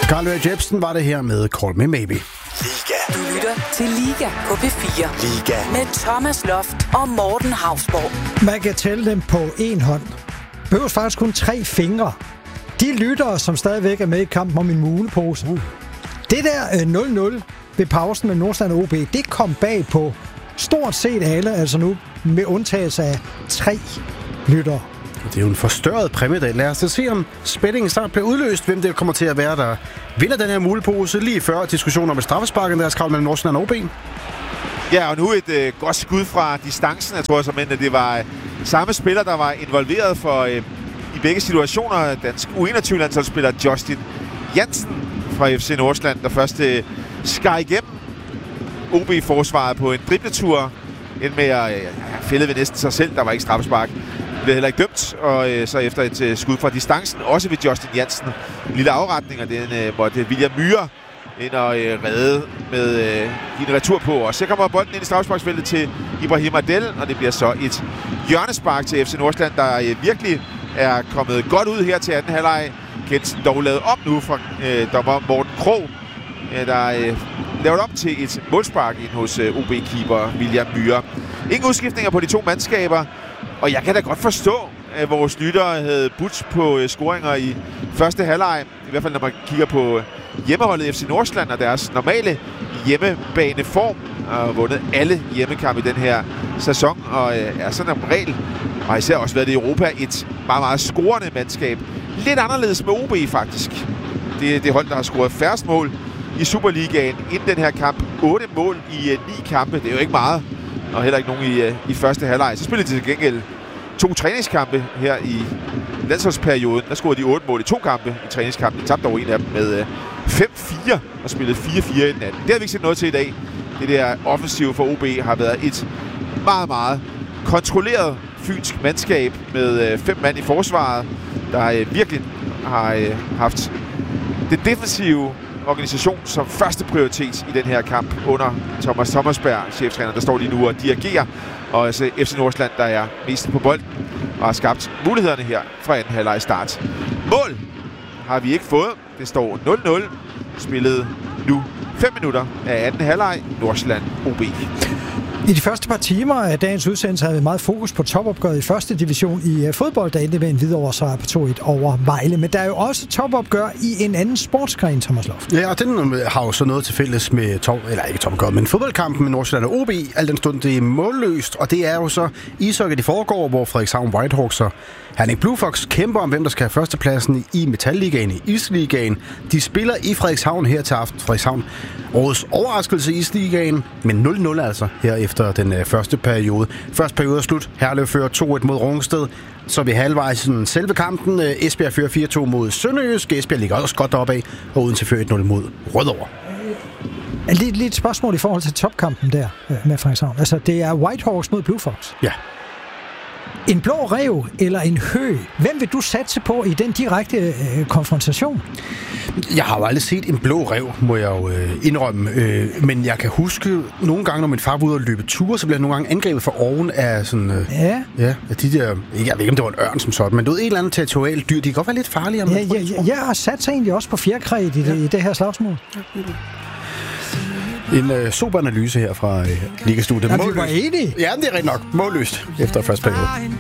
Carl Ray Jepsen var det her med Call Me Maybe. Liga. Du lytter til Liga på P4. Liga. Med Thomas Loft og Morten Hausborg. Man kan tælle dem på en hånd. Behøves faktisk kun 3 fingre. De lyttere, som stadigvæk er med i kampen om en mulepose. Det der 0-0 ved pausen med Nordsjælland OB, det kom bag på stort set alle, altså nu med undtagelse af 3 lyttere. Det er jo en forstørret præmie. Lad os se, om spændingen snart bliver udløst. Hvem det kommer til at være, der vinder den her mulepose lige før diskussionen om et straffespark, deres kravl mellem Nordsjælland og OB. Ja, og nu et godt skud fra distancen. Jeg tror at det var samme spiller, der var involveret for i begge situationer. Dansk U21-landsholdsspiller Justin Jansen fra FC Nordsjælland, der først skar igennem OB-forsvaret på en dribletur. Endte med at fælde ved næsten sig selv. Der var ikke straffespark. Det blev heller ikke dømt, og så efter et skud fra distancen, også ved Justin Jansen. En lille afretning, og den måtte William Myhre ind og redde med en retur på. Og så kommer bolden ind i straffesparksfeltet til Ibrahim Adel, og det bliver så et hjørnespark til FC Nordsjælland, der virkelig er kommet godt ud her til anden halvleg. Kendelsen dog lavet om nu fra dommer Morten Krog, der lavet om til et målspark ind hos OB-keeper William Myhre. Ingen udskiftninger på de 2 mandskaber, og jeg kan da godt forstå, at vores lyttere havde budt på scoringer i første halvleg. I hvert fald når man kigger på hjemmeholdet FC Nordsjælland og deres normale hjemmebaneform. Og vundet alle hjemmekampe i den her sæson, og er sådan en regel, og især også været i Europa, et meget, meget scorende mandskab. Lidt anderledes med OB faktisk. Det er det hold, der har scoret færrest mål i Superligaen inden den her kamp. 8 mål i 9 kampe, det er jo ikke meget. Og heller ikke nogen i første halvleg. Så spillede de til gengæld 2 træningskampe her i landsholdsperioden. Der scorede de 8 mål i 2 kampe i træningskampen. De tabte over en af dem med 5-4 og spillede 4-4 i den anden. Det har vi ikke set noget til i dag. Det der offensive for OB har været et meget, meget kontrolleret fynsk mandskab med 5 mand i forsvaret, der virkelig har haft det defensive organisation som første prioritet i den her kamp under Thomas Thomasberg, cheftræner, der står lige nu og dirigerer. Og altså FC Nordsjælland, der er mest på bolden og har skabt mulighederne her fra anden halvleg start. Mål har vi ikke fået. Det står 0-0. Spillet nu 5 minutter af anden halvleg. Nordsjælland OB. I de første par timer af dagens udsendelse havde vi meget fokus på topopgøret i første division i fodbold, der endte med en Hvidovre sejr på 2-1 over Vejle. Men der er jo også topopgør i en anden sportsgren, Thomas Loft. Ja, og den har jo så noget til fælles med topopgøret, men fodboldkampen med Nordsjælland og OB, al den stund det er målløst, og det er jo så ishockey, det foregår, hvor Frederikshavn Whitehawks og Herning Blue Fox kæmper om, hvem der skal have førstepladsen i Metalligaen, i Isligaen. De spiller i Frederikshavn her til aften. Frederikshavn, årets overraskelse i Isligaen, men 0-0 altså her efter den første periode. Første periode er slut. Herlev fører 2-1 mod Rungsted. Så er vi halvvejs i selve kampen. Esbjerg fører 4-2 mod Sønderjysk. Esbjerg ligger også godt deroppe af, og Odense fører 1-0 mod Rødovre. Lige et spørgsmål i forhold til topkampen der med Frederikshavn. Altså, det er Whitehawks mod Blue Fox. Ja. En blå ræv eller en høg? Hvem vil du satse på i den direkte konfrontation? Jeg har jo aldrig set en blå ræv, må jeg jo indrømme. Men jeg kan huske nogle gange, når min far var ude og løbe ture, så blev jeg nogle gange angrebet for oven af sådan... Ja, af de der... Jeg ved ikke, om det var en ørn som sådan, men det var et eller andet territorialt dyr. De kan godt være lidt farligere. Jeg har sat sig egentlig også på fjerkræt i det her slagsmål. En super analyse her fra Liga-studiet. Ja, vi var enige. Ja, det er rigtig nok. Målløst efter første periode.